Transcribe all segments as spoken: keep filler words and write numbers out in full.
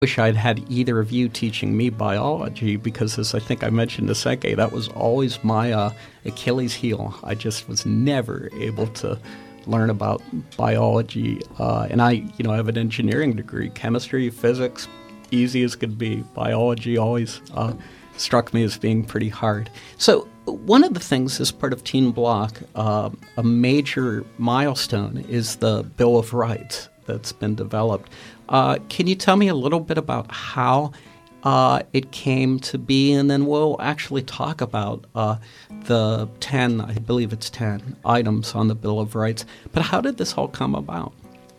wish I'd had either of you teaching me biology because, as I think I mentioned a second, that was always my uh, Achilles heel. I just was never able to learn about biology. Uh, and I, you know, I have an engineering degree, chemistry, physics, easy as could be. Biology always uh, struck me as being pretty hard. So one of the things as part of Teen Bloc, uh, a major milestone is the Bill of Rights that's been developed. Uh, can you tell me a little bit about how uh, it came to be? And then we'll actually talk about uh, the ten, I believe it's ten, items on the Bill of Rights. But how did this all come about?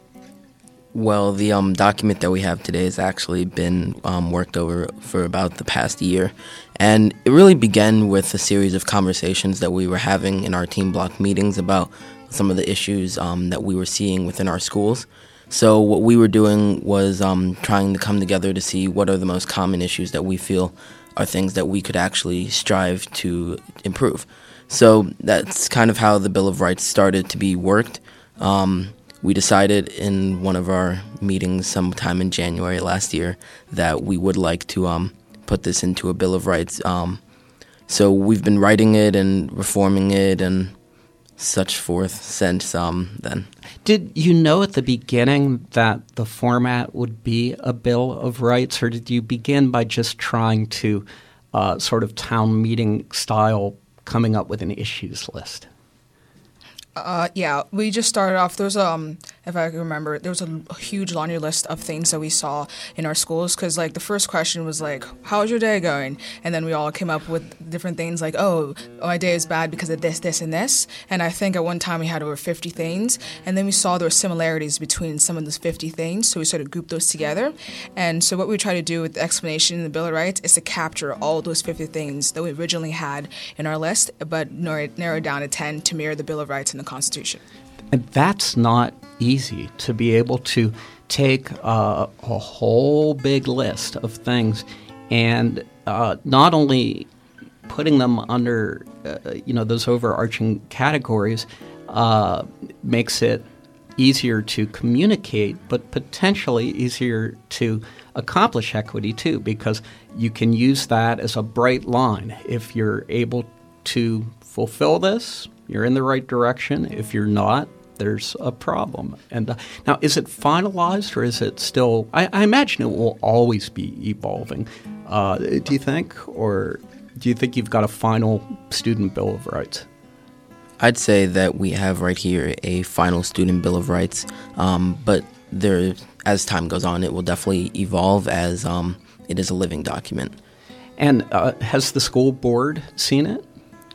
Well, the um, document that we have today has actually been um, worked over for about the past year. And it really began with a series of conversations that we were having in our Teen Bloc meetings about some of the issues um, that we were seeing within our schools. So what we were doing was um, trying to come together to see what are the most common issues that we feel are things that we could actually strive to improve. So that's kind of how the Bill of Rights started to be worked. Um, we decided in one of our meetings sometime in January last year that we would like to um, put this into a Bill of Rights. Um, so we've been writing it and reforming it and such forth since um, then. Did you know at the beginning that the format would be a Bill of Rights, or did you begin by just trying to uh, sort of town meeting style coming up with an issues list? Uh, yeah, we just started off. There was um, if I can remember, there was a, a huge laundry list of things that we saw in our schools. Because like the first question was like, "How's your day going?" And then we all came up with different things like, "Oh, my day is bad because of this, this, and this." And I think at one time we had over fifty things. And then we saw there were similarities between some of those fifty things, so we sort of grouped those together. And so what we try to do with the explanation in the Bill of Rights is to capture all those fifty things that we originally had in our list, but narrow, narrow down to ten to mirror the Bill of Rights and the Constitution. And that's not easy, to be able to take uh, a whole big list of things and uh, not only putting them under, uh, you know, those overarching categories uh, makes it easier to communicate, but potentially easier to accomplish equity too, because you can use that as a bright line. If you're able to fulfill this, you're in the right direction. If you're not, there's a problem. And uh, now, is it finalized, or is it still? I, I imagine it will always be evolving. Uh, do you think, or do you think you've got a final student Bill of Rights? I'd say that we have right here a final student Bill of Rights, um, but there, as time goes on, it will definitely evolve as um, it is a living document. And uh, has the school board seen it?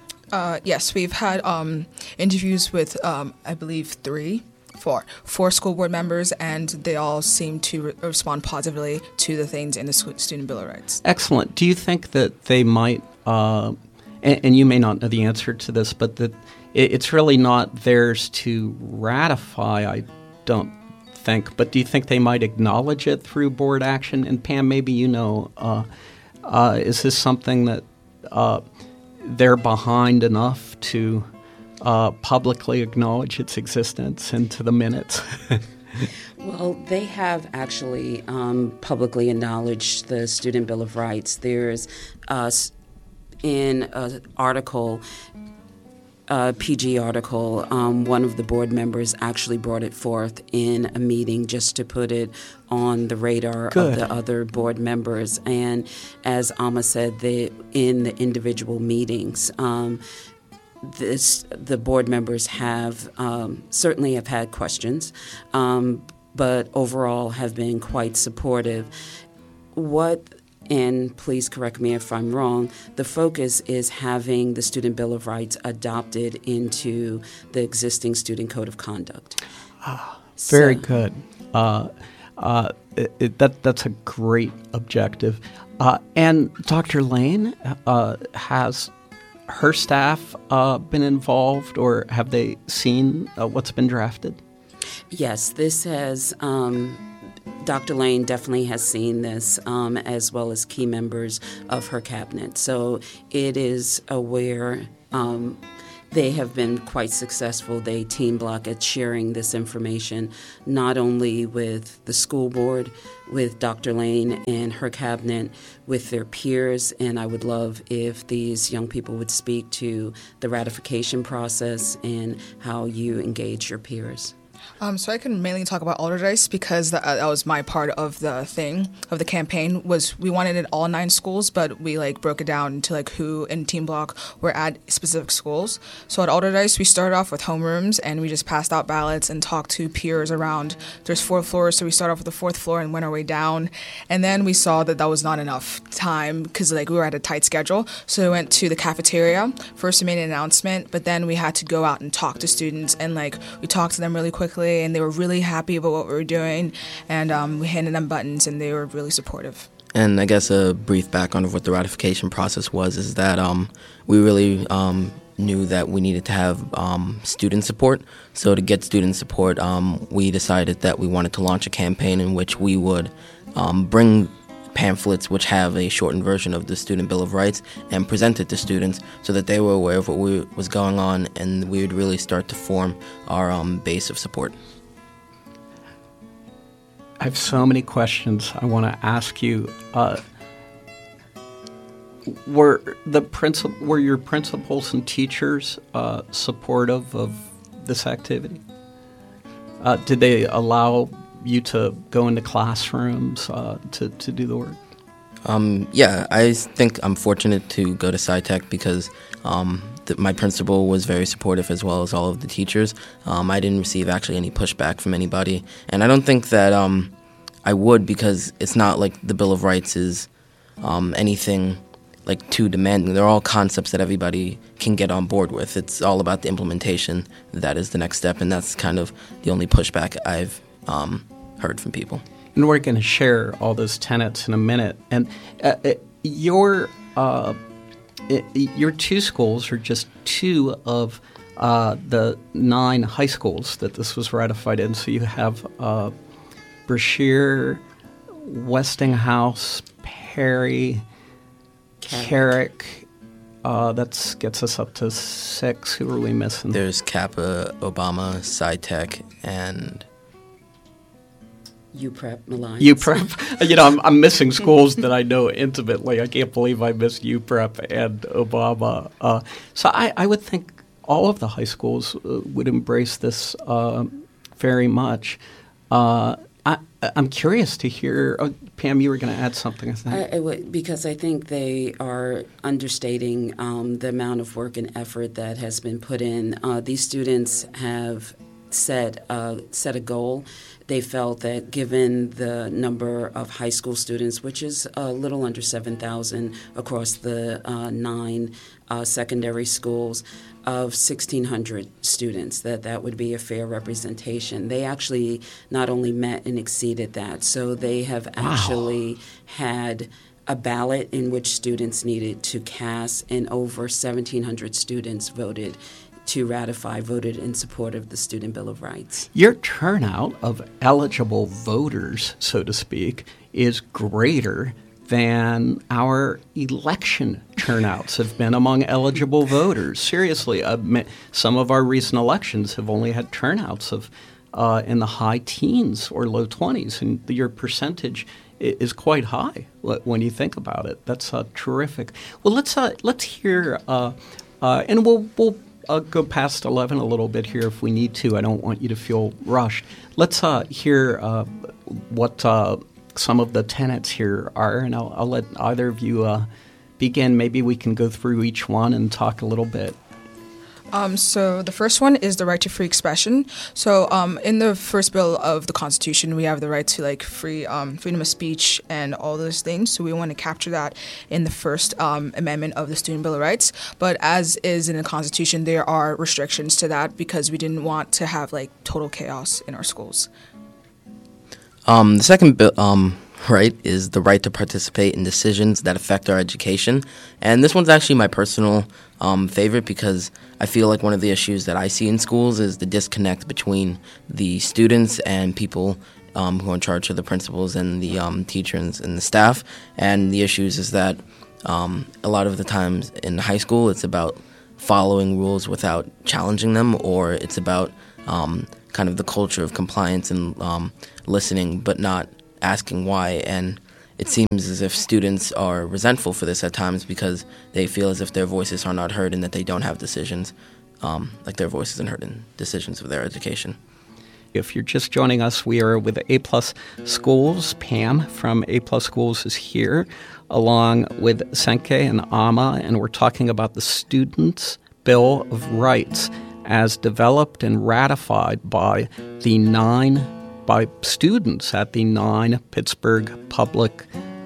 Uh, yes, we've had um, interviews with, um, I believe, three, four, four school board members, and they all seem to re- respond positively to the things in the Student Bill of Rights. Excellent. Do you think that they might, uh, and, and you may not know the answer to this, but that it, it's really not theirs to ratify, I don't think, but do you think they might acknowledge it through board action? And Pam, maybe you know, uh, uh, is this something that uh, they're behind enough to uh, publicly acknowledge its existence into the minutes? Well, they have actually um, publicly acknowledged the Student Bill of Rights. There's uh, in an article, a P G article, um, one of the board members actually brought it forth in a meeting just to put it on the radar Good. of the other board members. And as Alma said, they, in the individual meetings, um, this the board members have um, certainly have had questions, um, but overall have been quite supportive. What And please correct me if I'm wrong, the focus is having the Student Bill of Rights adopted into the existing Student Code of Conduct. Ah, very So- good. Uh, uh, it, it, that that's a great objective. Uh, and Doctor Lane, uh, has her staff uh, been involved, or have they seen uh, what's been drafted? Yes, this has, um, Doctor Lane definitely has seen this, um, as well as key members of her cabinet. So it is aware, um, they have been quite successful. They team block at sharing this information, not only with the school board, with Doctor Lane and her cabinet, with their peers, and I would love if these young people would speak to the ratification process and how you engage your peers. Um, so I can mainly talk about Allderdice because that, uh, that was my part of the thing, of the campaign, was we wanted it all nine schools, but we like broke it down into like who in Team Block were at specific schools. So at Allderdice, we started off with homerooms and we just passed out ballots and talked to peers around. There's four floors, so we started off with the fourth floor and went our way down. And then we saw that that was not enough time because like we were at a tight schedule. So we went to the cafeteria. First we made an announcement, but then we had to go out and talk to students and like we talked to them really quickly. And they were really happy about what we were doing, and um, we handed them buttons, and they were really supportive. And I guess a brief background of what the ratification process was is that um, we really um, knew that we needed to have um, student support. So to get student support, um, we decided that we wanted to launch a campaign in which we would um, bring pamphlets which have a shortened version of the Student Bill of Rights and present it to students so that they were aware of what we, was going on, and we would really start to form our um, base of support. I have so many questions I want to ask you. Uh, were the princip- were your principals and teachers uh, supportive of this activity? Uh, did they allow you to go into classrooms uh, to, to do the work? Um, yeah, I think I'm fortunate to go to SciTech because um, th- my principal was very supportive as well as all of the teachers. Um, I didn't receive actually any pushback from anybody. And I don't think that um, I would because it's not like the Bill of Rights is um, anything like too demanding. They're all concepts that everybody can get on board with. It's all about the implementation. That is the next step, and that's kind of the only pushback I've um, heard from people. And we're going to share all those tenets in a minute. And uh, your uh, your two schools are just two of uh, the nine high schools that this was ratified in. So you have uh, Brashear, Westinghouse, Perry, Carrick. Uh, that gets us up to six. Who are we missing? There's Kappa, Obama, SciTech, and U P R E P, Malines. U P R E P. You know, I'm, I'm missing schools that I know intimately. I can't believe I missed U P R E P and Obama. Uh, so I, I would think all of the high schools uh, would embrace this uh, very much. Uh, I, I'm curious to hear, uh, Pam, you were going to add something, I think. I, I would, because I think they are understating um, the amount of work and effort that has been put in. Uh, these students have set uh, set a goal. They felt that given the number of high school students, which is a little under seven thousand across the uh, nine uh, secondary schools, of sixteen hundred students, that that would be a fair representation. They actually not only met and exceeded that, so they have actually wow. had a ballot in which students needed to cast, and over seventeen hundred students voted to ratify, voted in support of the Student Bill of Rights. Your turnout of eligible voters, so to speak, is greater than our election turnouts have been among eligible voters. Seriously, uh, some of our recent elections have only had turnouts of uh, in the high teens or low twenties, and your percentage is quite high when you think about it. That's uh, terrific. Well, let's uh, let's hear, uh, uh, and we'll we'll. I'll go past eleven a little bit here if we need to. I don't want you to feel rushed. Let's uh, hear uh, what uh, some of the tenets here are, and I'll, I'll let either of you uh, begin. Maybe we can go through each one and talk a little bit. Um, so the first one is the right to free expression. So um, in the first bill of the Constitution, we have the right to like free um, freedom of speech and all those things. So we want to capture that in the first um, amendment of the Student Bill of Rights. But as is in the Constitution, there are restrictions to that because we didn't want to have like total chaos in our schools. Um, the second bill. Um right, is the right to participate in decisions that affect our education. And this one's actually my personal um, favorite because I feel like one of the issues that I see in schools is the disconnect between the students and people um, who are in charge of the principals and the um, teachers and the staff. And the issues is that um, a lot of the times in high school it's about following rules without challenging them, or it's about um, kind of the culture of compliance and um, listening but not asking why. And it seems as if students are resentful for this at times because they feel as if their voices are not heard and that they don't have decisions, um, like their voices aren't heard in decisions of their education. If you're just joining us, we are with A Plus Schools. Pam from A Plus Schools is here, along with Senke and Ama, and we're talking about the Students' Bill of Rights as developed and ratified by the nine, by students at the nine Pittsburgh public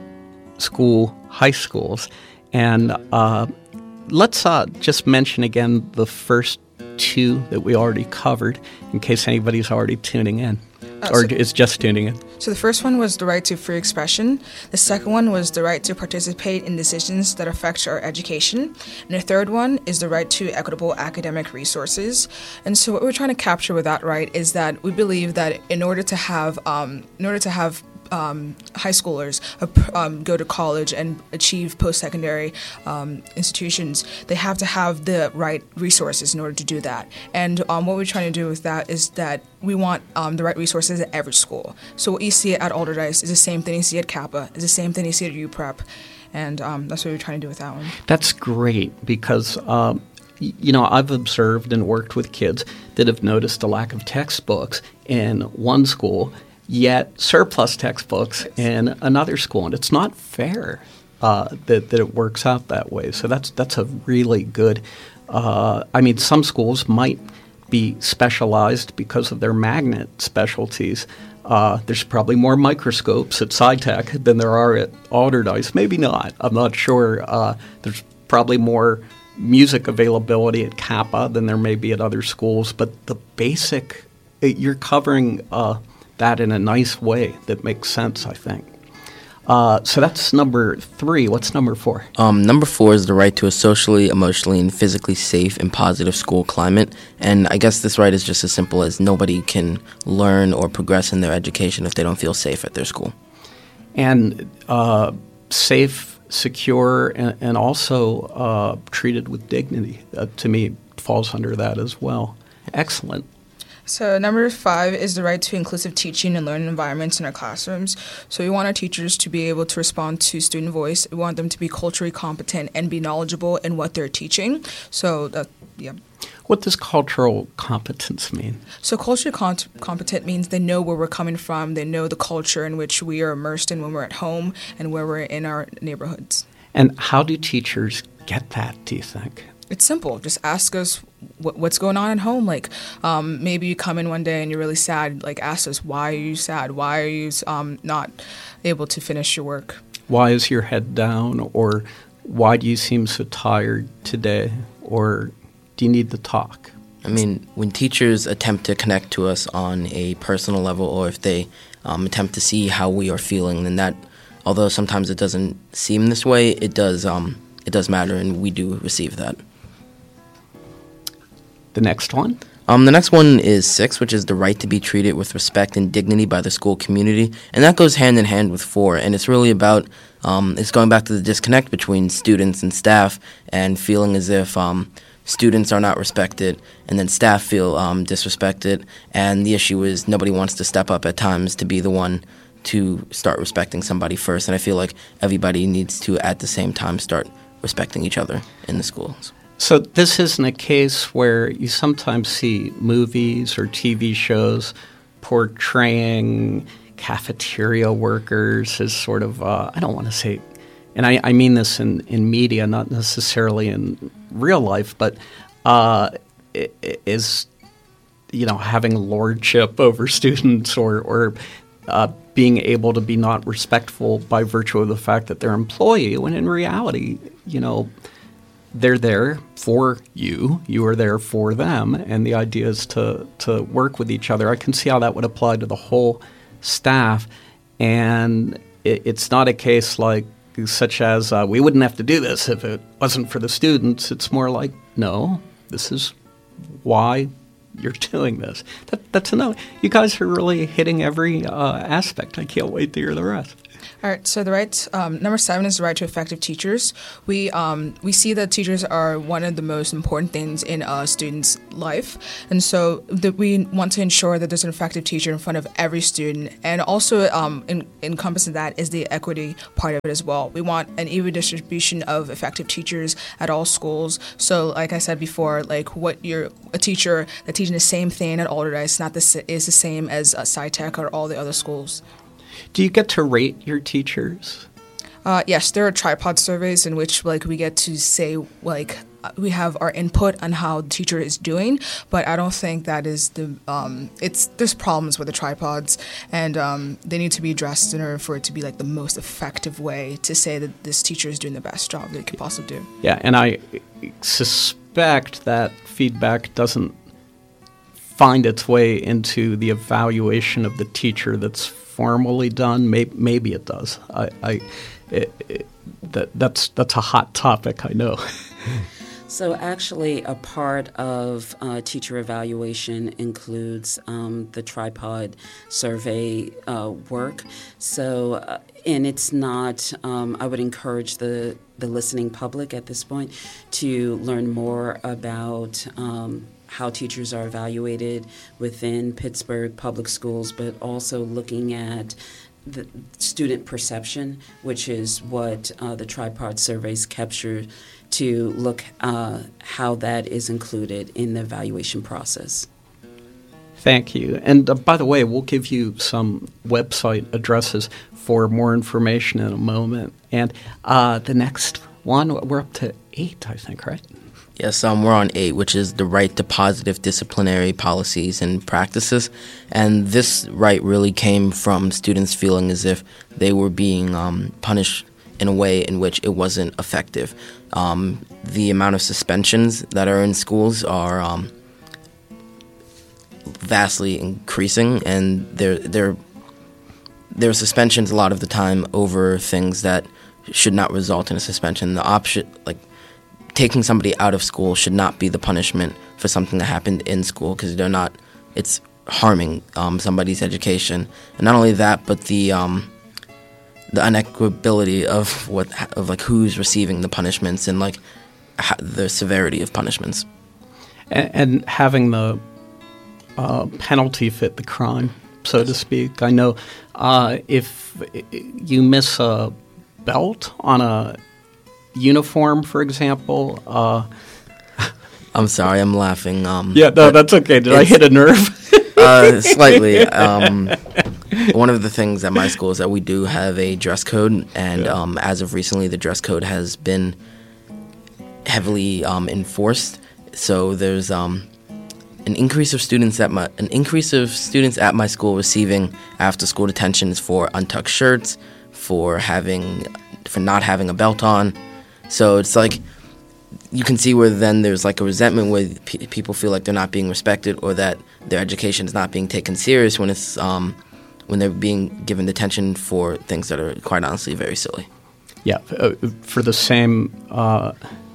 school high schools. And uh, let's uh, just mention again the first two that we already covered in case anybody's already tuning in uh, or so, is just tuning in. So the first one was the right to free expression. The second one was the right to participate in decisions that affect our education. And the third one is the right to equitable academic resources. And so what we're trying to capture with that right is that we believe that in order to have um, in order to have Um, high schoolers uh, um, go to college and achieve post-secondary um, institutions, they have to have the right resources in order to do that. And um, what we're trying to do with that is that we want um, the right resources at every school. So what you see at Alderdice is the same thing you see at Kappa, is the same thing you see at U Prep, and um, that's what we're trying to do with that one. That's great because um, you know, I've observed and worked with kids that have noticed a lack of textbooks in one school, yet surplus textbooks in another school, and it's not fair uh, that, that it works out that way. So that's that's a really good. Uh, I mean, some schools might be specialized because of their magnet specialties. Uh, there's probably more microscopes at SciTech than there are at Alderdice. Maybe not. I'm not sure. Uh, there's probably more music availability at Kappa than there may be at other schools. But the basic, you're covering Uh, that in a nice way that makes sense, I think. Uh, so that's number three. What's number four? Um, number four is the right to a socially, emotionally, and physically safe and positive school climate. And I guess this right is just as simple as nobody can learn or progress in their education if they don't feel safe at their school. And uh, safe, secure, and, and also uh, treated with dignity, uh, to me, falls under that as well. Excellent. So number five is the right to inclusive teaching and learning environments in our classrooms. So we want our teachers to be able to respond to student voice. We want them to be culturally competent and be knowledgeable in what they're teaching. So that, yeah. What does cultural competence mean? So culturally com- competent means they know where we're coming from. They know the culture in which we are immersed in when we're at home and where we're in our neighborhoods. And how do teachers get that, do you think? It's simple. Just ask us what, what's going on at home. Like um, maybe you come in one day and you're really sad. Like ask us, why are you sad? Why are you um, not able to finish your work? Why is your head down? Or why do you seem so tired today? Or do you need to talk? I mean, when teachers attempt to connect to us on a personal level, or if they um, attempt to see how we are feeling, then that, although sometimes it doesn't seem this way, it does, um, it does matter, and we do receive that. The next one? Um, the next one is six, which is the right to be treated with respect and dignity by the school community. And that goes hand in hand with four. And it's really about, um, it's going back to the disconnect between students and staff and feeling as if um, students are not respected and then staff feel um, disrespected. And the issue is nobody wants to step up at times to be the one to start respecting somebody first. And I feel like everybody needs to, at the same time, start respecting each other in the schools. So this isn't a case where you sometimes see movies or T V shows portraying cafeteria workers as sort of, uh, I don't want to say, and I, I mean this in, in media, not necessarily in real life, but uh, is, you know, having lordship over students or, or uh, being able to be not respectful by virtue of the fact that they're an employee, when in reality, you know, they're there for you. You are there for them, and the idea is to to work with each other. I can see how that would apply to the whole staff, and it, it's not a case like such as uh, we wouldn't have to do this if it wasn't for the students. It's more like, no, this is why you're doing this. That, that's enough. You guys are really hitting every uh, aspect. I can't wait to hear the rest. All right, so the right um, number seven is the right to effective teachers. We um, we see that teachers are one of the most important things in a student's life, and so that we want to ensure that there's an effective teacher in front of every student, and also um, in, encompassing that is the equity part of it as well. We want an even distribution of effective teachers at all schools. So, like I said before, like what you're a teacher that teaching the same thing at Allderdice not the is the same as uh, SciTech or all the other schools. Do you get to rate your teachers? Uh, yes, there are tripod surveys in which like we get to say like we have our input on how the teacher is doing, but I don't think that is the um, it's there's problems with the tripods, and um, they need to be addressed in order for it to be like the most effective way to say that this teacher is doing the best job they could possibly do. Yeah, and I suspect that feedback doesn't find its way into the evaluation of the teacher that's formally done. Maybe, maybe it does. I, I it, it, that that's that's a hot topic, I know. So actually, a part of uh, teacher evaluation includes um, the tripod survey uh, work. So, uh, and it's not, um, I would encourage the, the listening public at this point to learn more about um, how teachers are evaluated within Pittsburgh Public Schools, but also looking at the student perception, which is what uh, the tripod surveys capture, to look uh, how that is included in the evaluation process. Thank you. And uh, by the way, we'll give you some website addresses for more information in a moment. And uh, the next one, we're up to eight, I think, right? Yes, um, we're on eight, which is the right to positive disciplinary policies and practices. And this right really came from students feeling as if they were being um, punished in a way in which it wasn't effective. Um, the amount of suspensions that are in schools are um, vastly increasing, and they're, they're, they're suspensions a lot of the time over things that should not result in a suspension. The option, like, taking somebody out of school should not be the punishment for something that happened in school, because they're not, it's harming um, somebody's education. And not only that, but the um, the inequitability of what of like who's receiving the punishments and like ha- the severity of punishments. And, and having the uh, penalty fit the crime, so to speak. I know uh, if you miss a belt on a uniform, for example. Uh, I'm sorry, I'm laughing. Um, yeah, no, that's okay. Did I hit a nerve? uh, slightly. Um, one of the things at my school is that we do have a dress code, and yeah. um, as of recently, the dress code has been heavily um, enforced. So there's um, an increase of students at my an increase of students at my school receiving after-school detentions for untucked shirts, for having for not having a belt on. So it's like you can see where then there's like a resentment where p- people feel like they're not being respected, or that their education is not being taken serious when it's um, when they're being given detention for things that are quite honestly very silly. Yeah, uh, for the same, uh,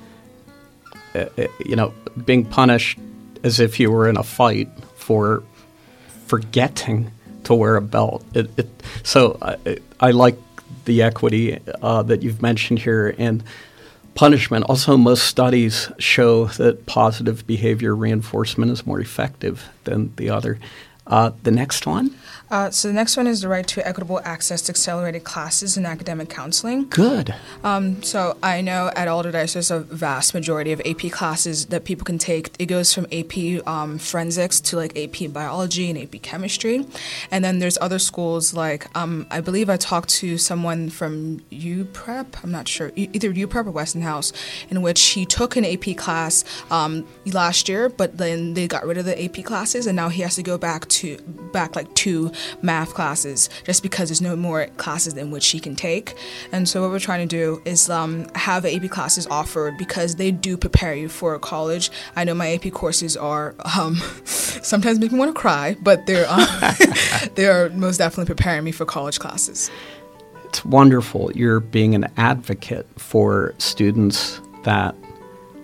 uh, you know, being punished as if you were in a fight for forgetting to wear a belt. It, it, so I, I like the equity uh, that you've mentioned here, and punishment. Also, most studies show that positive behavior reinforcement is more effective than the other. Uh, the next one? Uh, so the next one is the right to equitable access to accelerated classes and academic counseling. Good. Um, so I know at Allderdice there's a vast majority of A P classes that people can take. It goes from A P um, forensics to like A P biology and A P chemistry. And then there's other schools like, um, I believe I talked to someone from U Prep, I'm not sure, either U Prep or Westinghouse, in which he took an A P class um, last year, but then they got rid of the A P classes, and now he has to go back to, back like two math classes just because there's no more classes in which he can take. And so what we're trying to do is um, have A P classes offered, because they do prepare you for college. I know my A P courses are um, sometimes make me want to cry, but they're um, they are most definitely preparing me for college classes. It's wonderful. You're being an advocate for students that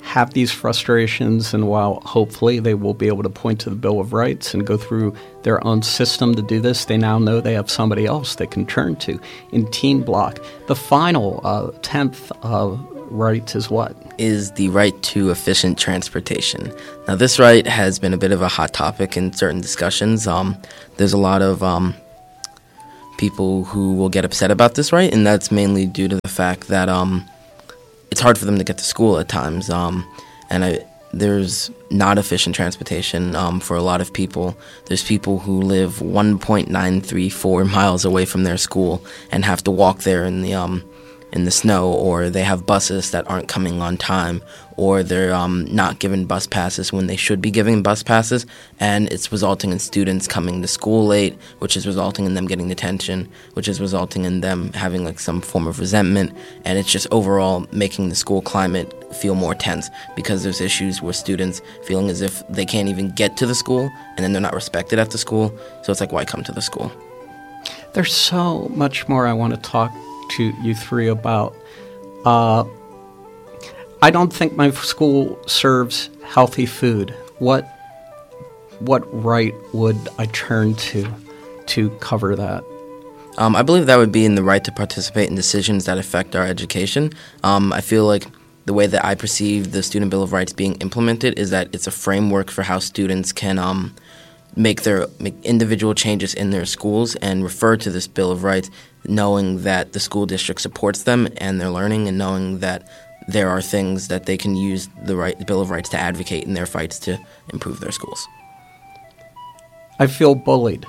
have these frustrations, and while hopefully they will be able to point to the Bill of Rights and go through their own system to do this, they now know they have somebody else they can turn to in Teen Bloc. The final, uh, tenth uh, right is what? Is the right to efficient transportation. Now, this right has been a bit of a hot topic in certain discussions. Um, there's a lot of um, people who will get upset about this right, and that's mainly due to the fact that um, it's hard for them to get to school at times, um, and I, there's not efficient transportation um, for a lot of people. There's people who live one point nine three four miles away from their school and have to walk there in the um, in the snow, or they have buses that aren't coming on time, or they're um, not given bus passes when they should be giving bus passes, and it's resulting in students coming to school late, which is resulting in them getting detention, which is resulting in them having like some form of resentment, and it's just overall making the school climate feel more tense because there's issues with students feeling as if they can't even get to the school, and then they're not respected at the school, so it's like, why come to the school? There's so much more I want to talk to you three about. Uh, I don't think my school serves healthy food. What what right would I turn to to cover that? Um, I believe that would be in the right to participate in decisions that affect our education. Um, I feel like the way that I perceive the Student Bill of Rights being implemented is that it's a framework for how students can um, make their make individual changes in their schools and refer to this Bill of Rights, knowing that the school district supports them and their learning, and knowing that there are things that they can use the right the Bill of Rights to advocate in their fights to improve their schools. I feel bullied.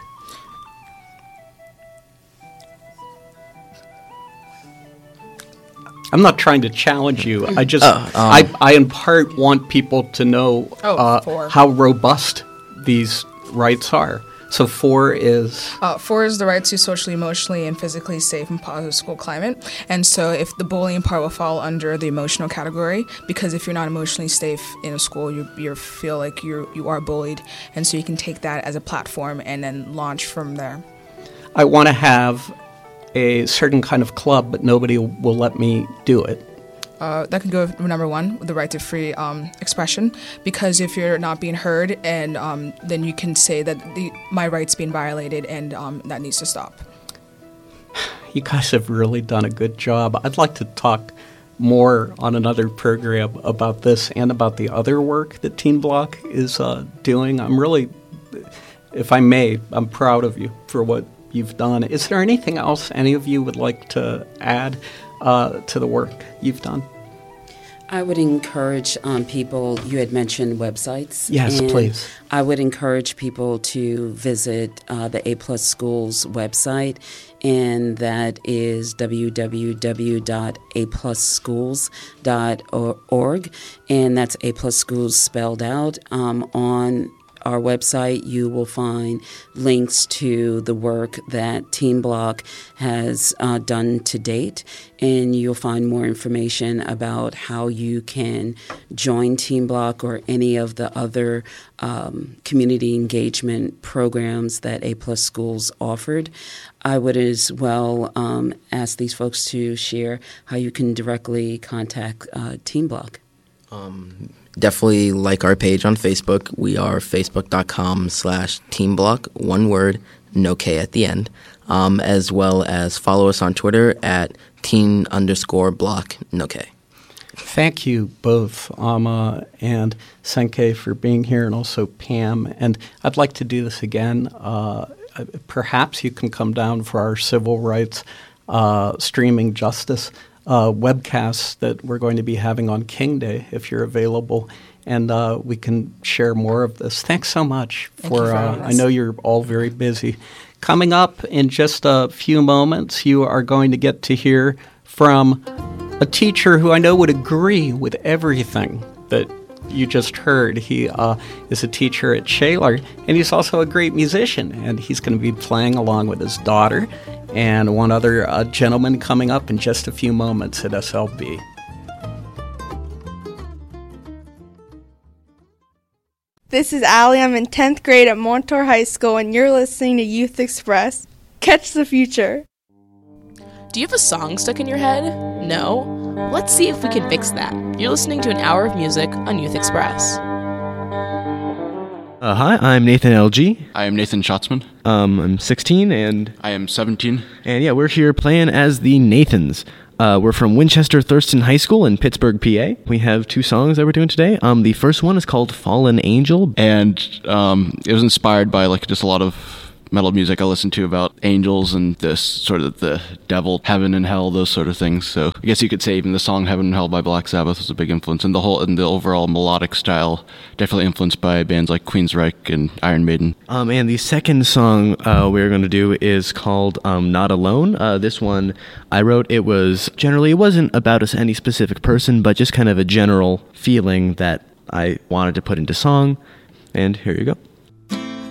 I'm not trying to challenge you. I just, uh, um, I, I in part want people to know Oh, uh, four. how robust these rights are. So four is... Uh, four is the right to socially, emotionally, and physically safe and positive school climate. And so if the bullying part will fall under the emotional category, because if you're not emotionally safe in a school, you you feel like you you are bullied. And so you can take that as a platform and then launch from there. I want to have a certain kind of club, but nobody will let me do it. Uh, that can go with number one, the right to free um, expression, because if you're not being heard, and um, then you can say that the, my rights being violated, and um, that needs to stop. You guys have really done a good job. I'd like to talk more on another program about this and about the other work that Teen Bloc is uh, doing. I'm really, if I may, I'm proud of you for what you've done. Is there anything else any of you would like to add uh, to the work you've done? I would encourage um, people, you had mentioned websites. Yes, and please. I would encourage people to visit uh, the A Plus Schools website, and that is w w w dot a plus schools dot org, and that's A Plus Schools spelled out. Um, on our website, you will find links to the work that Teen Bloc has uh, done to date, and you'll find more information about how you can join Teen Bloc or any of the other um, community engagement programs that A Plus Schools offered. I would as well um, ask these folks to share how you can directly contact uh, Teen Bloc. Um, definitely like our page on Facebook. We are facebook.com slash Teen Bloc, one word, no K at the end, um, as well as follow us on Twitter at teen underscore block, no K. Thank you both, Amma and Senke, for being here, and also Pam. And I'd like to do this again. Uh, perhaps you can come down for our civil rights uh, streaming justice Uh, webcasts that we're going to be having on King Day, if you're available, and uh, we can share more of this. Thanks so much Thank for, you for uh, having us. I know you're all very busy. Coming up in just a few moments, you are going to get to hear from a teacher who I know would agree with everything that you just heard. He uh, is a teacher at Shaler, and he's also a great musician, and he's going to be playing along with his daughter and one other uh, gentleman coming up in just a few moments at S L B. This is Allie. I'm in tenth grade at Montour High School, and you're listening to Youth Express. Catch the future. Do you have a song stuck in your head? No? Let's see if we can fix that. You're listening to an hour of music on Youth Express. Uh, hi, I'm Nathan L G. I am Nathan Schatzman. Um, I'm sixteen, and I am seventeen. And yeah, we're here playing as the Nathans. Uh, we're from Winchester Thurston High School in Pittsburgh, P A. We have two songs that we're doing today. Um, the first one is called Fallen Angel. And um, it was inspired by like just a lot of metal music I listened to about angels and this sort of the devil, heaven and hell, those sort of things. So I guess you could say even the song Heaven and Hell by Black Sabbath was a big influence. And the whole and the overall melodic style definitely influenced by bands like Queensryche and Iron Maiden. Um, and the second song uh, we're going to do is called um, Not Alone. Uh, this one I wrote, it was generally, it wasn't about us, any specific person, but just kind of a general feeling that I wanted to put into song. And here you go.